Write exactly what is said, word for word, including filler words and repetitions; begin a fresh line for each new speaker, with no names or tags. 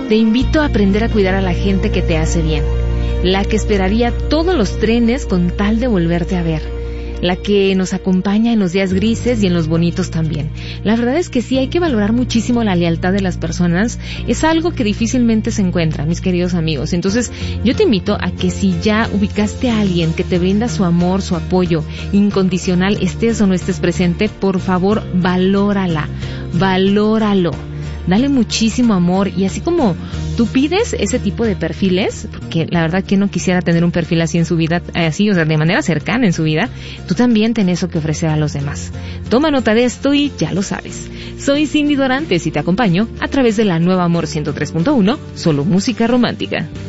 Te invito a aprender a cuidar a la gente que te hace bien, la que esperaría todos los trenes con tal de volverte a ver, la que nos acompaña en los días grises y en los bonitos también. La verdad es que sí, hay que valorar muchísimo la lealtad de las personas. Es algo que difícilmente se encuentra, mis queridos amigos. Entonces, yo te invito a que si ya ubicaste a alguien que te brinda su amor, su apoyo incondicional, estés o no estés presente, por favor, valórala, valóralo. Dale muchísimo amor, y así como tú pides ese tipo de perfiles, porque la verdad que no quisiera tener un perfil así en su vida, así, o sea, de manera cercana en su vida, tú también tenés eso que ofrecer a los demás. Toma nota de esto y ya lo sabes. Soy Cindy Dorantes y te acompaño a través de la Nueva Amor ciento tres punto uno, solo música romántica.